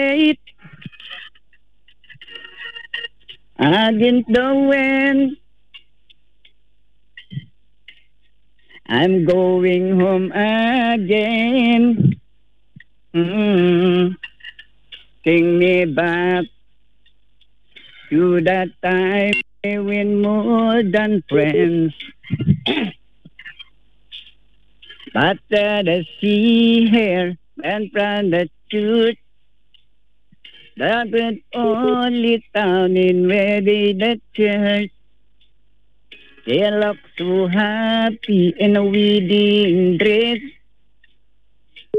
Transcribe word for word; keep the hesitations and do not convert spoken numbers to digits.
Against the wind, I'm going home again. Mm, Take me back to that time when more than friends. But uh, the sea here and from the truth, that was only town in where they the church. They look so happy in a wedding dress.